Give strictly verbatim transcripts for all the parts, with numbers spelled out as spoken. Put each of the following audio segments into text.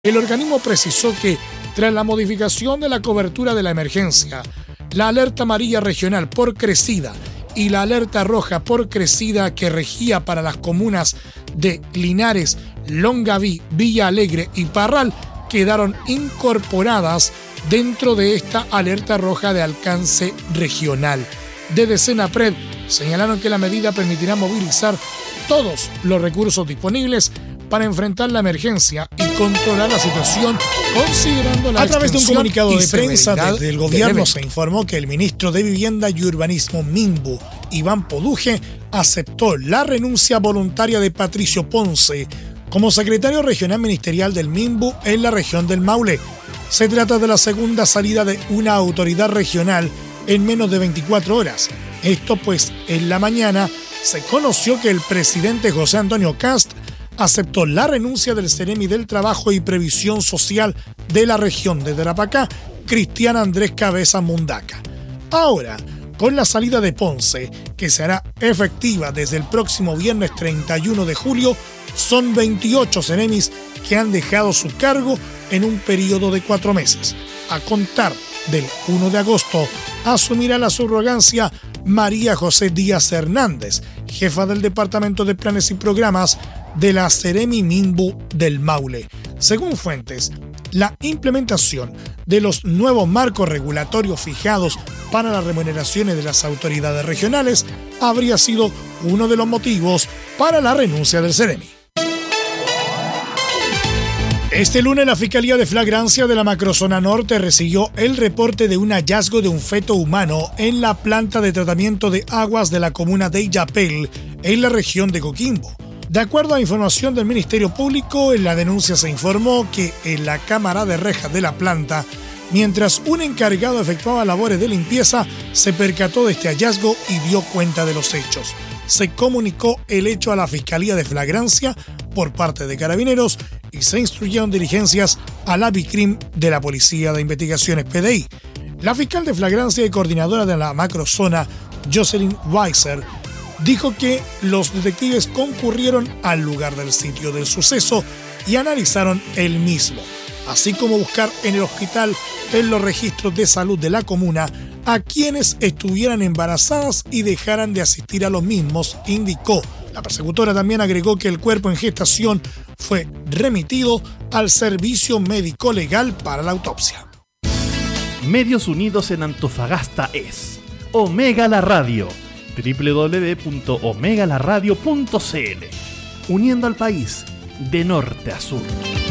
El organismo precisó que, tras la modificación de la cobertura de la emergencia, la alerta amarilla regional por crecida y la alerta roja por crecida que regía para las comunas de Linares, Longaví, Villa Alegre y Parral quedaron incorporadas dentro de esta alerta roja de alcance regional. Desde Senapred señalaron que la medida permitirá movilizar todos los recursos disponibles para enfrentar la emergencia y controlar la situación, considerando la A través de un comunicado de prensa severidad desde el gobierno del se informó que el ministro de Vivienda y Urbanismo Minbu, Iván Poduje, aceptó la renuncia voluntaria de Patricio Ponce como secretario regional ministerial del Minbu en la región del Maule. Se trata de la segunda salida de una autoridad regional en menos de veinticuatro horas. Esto pues en la mañana se conoció que el presidente José Antonio Kast aceptó la renuncia del Ceremi del Trabajo y Previsión Social de la región de Tarapacá, Cristian Andrés Cabeza Mundaca. Ahora, con la salida de Ponce, que se hará efectiva desde el próximo viernes treinta y uno de julio, son veintiocho Ceremis que han dejado su cargo en un periodo de cuatro meses. A contar del primero de agosto, asumirá la subrogancia María José Díaz Hernández, jefa del Departamento de Planes y Programas de la Ceremi Minbu del Maule. Según fuentes, la implementación de los nuevos marcos regulatorios fijados para las remuneraciones de las autoridades regionales habría sido uno de los motivos para la renuncia del Ceremi. Este lunes la Fiscalía de Flagrancia de la Macrozona Norte recibió el reporte de un hallazgo de un feto humano en la planta de tratamiento de aguas de la comuna de Illapel, en la región de Coquimbo. De acuerdo a información del Ministerio Público, en la denuncia se informó que en la cámara de rejas de la planta, mientras un encargado efectuaba labores de limpieza, se percató de este hallazgo y dio cuenta de los hechos. Se comunicó el hecho a la Fiscalía de Flagrancia por parte de Carabineros y se instruyeron diligencias a la BICRIM de la Policía de Investigaciones P D I. La fiscal de Flagrancia y coordinadora de la macrozona, Jocelyn Weiser, dijo que los detectives concurrieron al lugar del sitio del suceso y analizaron el mismo, así como buscar en el hospital en los registros de salud de la comuna a quienes estuvieran embarazadas y dejaran de asistir a los mismos, indicó. La persecutora también agregó que el cuerpo en gestación fue remitido al servicio médico legal para la autopsia. Medios Unidos en Antofagasta es Omega La Radio, doble u doble u doble u punto omega la radio punto c l, uniendo al país de norte a sur.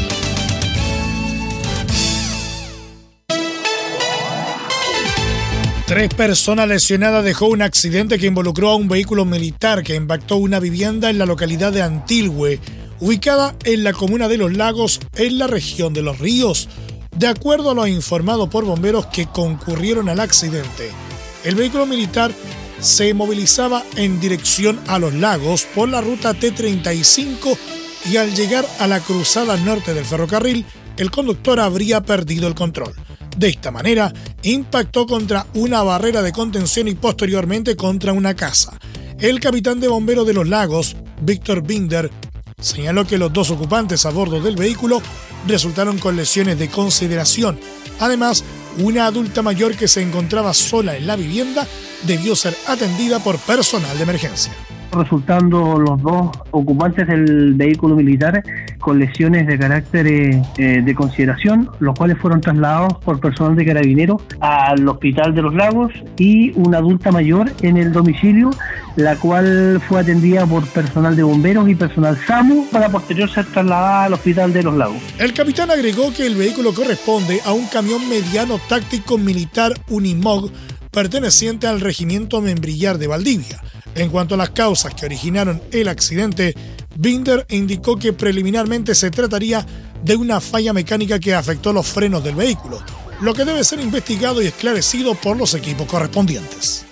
Tres personas lesionadas dejó un accidente que involucró a un vehículo militar que impactó una vivienda en la localidad de Antilhue, ubicada en la comuna de Los Lagos, en la región de Los Ríos. De acuerdo a lo informado por bomberos que concurrieron al accidente, el vehículo militar se movilizaba en dirección a Los Lagos por la ruta T treinta y cinco y al llegar a la cruzada norte del ferrocarril, el conductor habría perdido el control. De esta manera, impactó contra una barrera de contención y posteriormente contra una casa. El capitán de bomberos de Los Lagos, Víctor Binder, señaló que los dos ocupantes a bordo del vehículo resultaron con lesiones de consideración. Además, una adulta mayor que se encontraba sola en la vivienda debió ser atendida por personal de emergencia. Resultando los dos ocupantes del vehículo militar con lesiones de carácter eh, de consideración, los cuales fueron trasladados por personal de Carabineros al Hospital de Los Lagos, y una adulta mayor en el domicilio, la cual fue atendida por personal de bomberos y personal SAMU para posterior ser trasladada al Hospital de Los Lagos. El capitán agregó que el vehículo corresponde a un camión mediano táctico militar Unimog perteneciente al Regimiento Membrillar de Valdivia. En cuanto a las causas que originaron el accidente, Binder indicó que preliminarmente se trataría de una falla mecánica que afectó los frenos del vehículo, lo que debe ser investigado y esclarecido por los equipos correspondientes.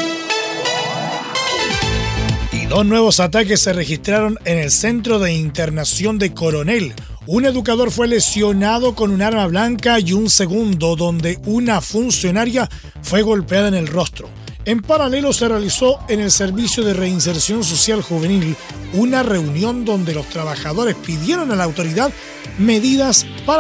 Y dos nuevos ataques se registraron en el Centro de Internación de Coronel. Un educador fue lesionado con un arma blanca y un segundo donde una funcionaria fue golpeada en el rostro. En paralelo se realizó en el Servicio de Reinserción Social Juvenil una reunión donde los trabajadores pidieron a la autoridad medidas para